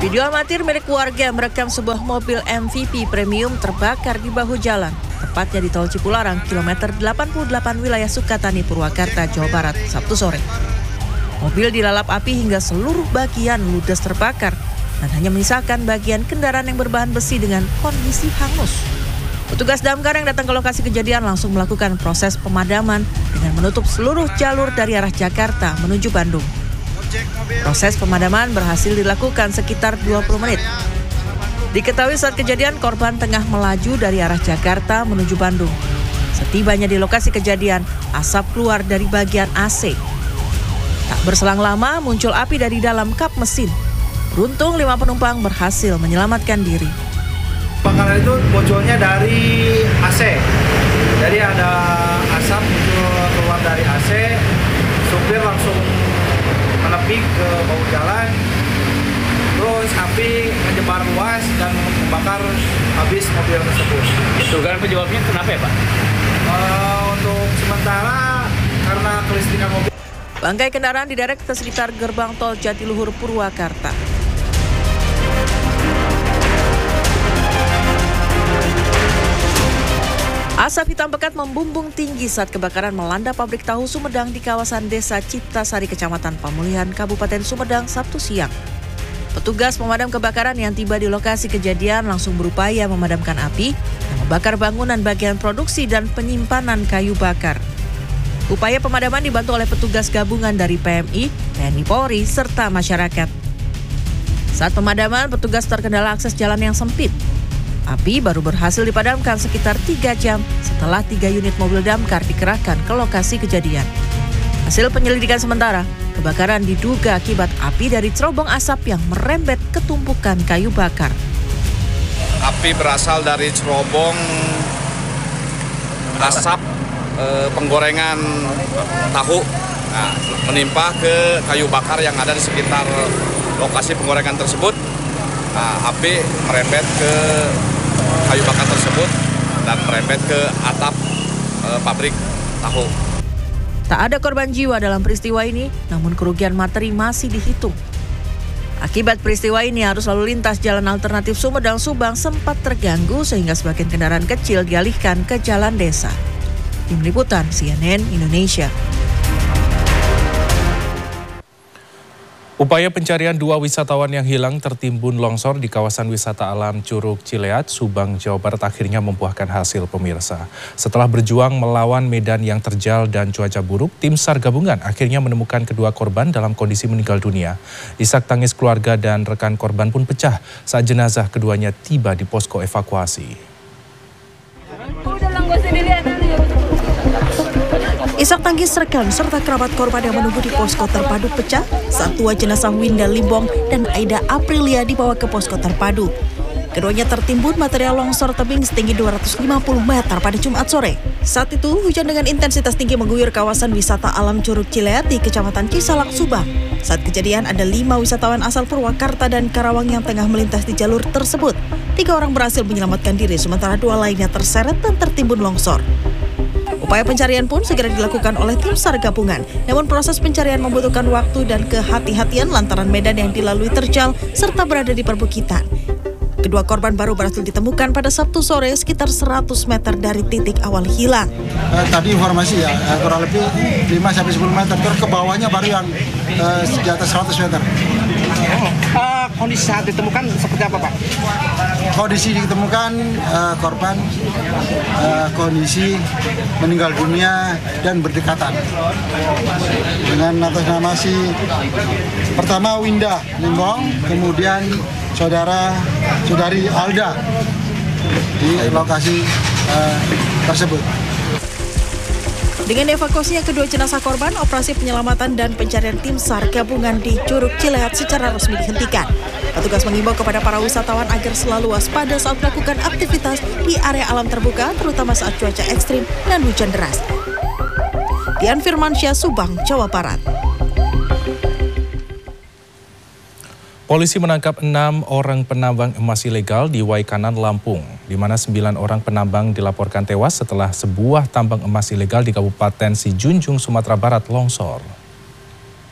Video amatir milik warga merekam sebuah mobil MVP premium terbakar di bahu jalan, tepatnya di Tol Cipularang, kilometer 88 wilayah Sukatani, Purwakarta, Jawa Barat, Sabtu sore. Mobil dilalap api hingga seluruh bagian ludes terbakar dan hanya menyisakan bagian kendaraan yang berbahan besi dengan kondisi hangus. Petugas damkar yang datang ke lokasi kejadian langsung melakukan proses pemadaman dengan menutup seluruh jalur dari arah Jakarta menuju Bandung. Proses pemadaman berhasil dilakukan sekitar 20 menit. Diketahui saat kejadian korban tengah melaju dari arah Jakarta menuju Bandung. Setibanya di lokasi kejadian, asap keluar dari bagian AC. Tak berselang lama muncul api dari dalam kap mesin. Beruntung 5 penumpang berhasil menyelamatkan diri. Kebakaran itu munculnya dari AC. Jadi ada asap muncul keluar dari AC. Supir langsung menepi ke bahu jalan, terus api menyebar luas dan membakar habis mobil tersebut. Dugaan penyebabnya kenapa ya, Pak? Untuk sementara karena kelistrikan mobil. Bangkai kendaraan diderek ke sekitar gerbang tol Jatiluhur, Purwakarta. Asap hitam pekat membumbung tinggi saat kebakaran melanda pabrik tahu Sumedang di kawasan Desa Ciptasari, Kecamatan Pamulihan, Kabupaten Sumedang, Sabtu siang. Petugas pemadam kebakaran yang tiba di lokasi kejadian langsung berupaya memadamkan api yang membakar bangunan bagian produksi dan penyimpanan kayu bakar. Upaya pemadaman dibantu oleh petugas gabungan dari PMI, TNI Polri, serta masyarakat. Saat pemadaman, petugas terkendala akses jalan yang sempit. Api baru berhasil dipadamkan sekitar 3 jam setelah 3 unit mobil damkar dikerahkan ke lokasi kejadian. Hasil penyelidikan sementara, kebakaran diduga akibat api dari cerobong asap yang merembet ke tumpukan kayu bakar. Api berasal dari cerobong asap penggorengan tahu, menimpa ke kayu bakar yang ada di sekitar lokasi penggorengan tersebut. Api merembet ke kayu bakar tersebut dan merembet ke atap pabrik tahu. Tak ada korban jiwa dalam peristiwa ini, namun kerugian materi masih dihitung. Akibat peristiwa ini, arus lalu lintas jalan alternatif Sumedang-Subang sempat terganggu sehingga sebagian kendaraan kecil dialihkan ke jalan desa. Tim Liputan CNN Indonesia. Upaya pencarian 2 wisatawan yang hilang tertimbun longsor di kawasan wisata alam Curug Cileat, Subang, Jawa Barat akhirnya membuahkan hasil, pemirsa. Setelah berjuang melawan medan yang terjal dan cuaca buruk, tim SAR gabungan akhirnya menemukan kedua korban dalam kondisi meninggal dunia. Isak tangis keluarga dan rekan korban pun pecah saat jenazah keduanya tiba di posko evakuasi. Isak tangis rekan serta kerabat korban yang menunggu di posko terpadu pecah saat 2 jenazah Winda Limbong dan Aida Aprilia dibawa ke posko terpadu. Keduanya tertimbun material longsor tebing setinggi 250 meter pada Jumat sore. Saat itu, hujan dengan intensitas tinggi mengguyur kawasan wisata alam Curug Cileat di Kecamatan Cisalak, Subang. Saat kejadian, ada 5 wisatawan asal Purwakarta dan Karawang yang tengah melintas di jalur tersebut. 3 orang berhasil menyelamatkan diri, sementara 2 lainnya terseret dan tertimbun longsor. Upaya pencarian pun segera dilakukan oleh tim SAR gabungan. Namun proses pencarian membutuhkan waktu dan kehati-hatian lantaran medan yang dilalui terjal serta berada di perbukitan. Kedua korban baru berhasil ditemukan pada Sabtu sore sekitar 100 meter dari titik awal hilang. Tadi informasi ya, kurang lebih 5-10 meter, terus ke bawahnya baru yang di atas 100 meter. Kondisi saat ditemukan seperti apa, Pak? Kondisi ditemukan korban kondisi meninggal dunia dan berdekatan dengan atas nama pertama Winda Limbong, kemudian saudari Alda di lokasi tersebut. Dengan evakuasinya kedua jenazah korban, operasi penyelamatan dan pencarian tim SAR gabungan di Curug Cileat secara resmi dihentikan. Petugas mengimbau kepada para wisatawan agar selalu waspada saat melakukan aktivitas di area alam terbuka, terutama saat cuaca ekstrim dan hujan deras. Dian Firmansyah, Subang, Jawa Barat. Polisi menangkap 6 orang penambang emas ilegal di Waikanan, Lampung, di mana 9 orang penambang dilaporkan tewas setelah sebuah tambang emas ilegal di Kabupaten Sijunjung, Sumatera Barat longsor.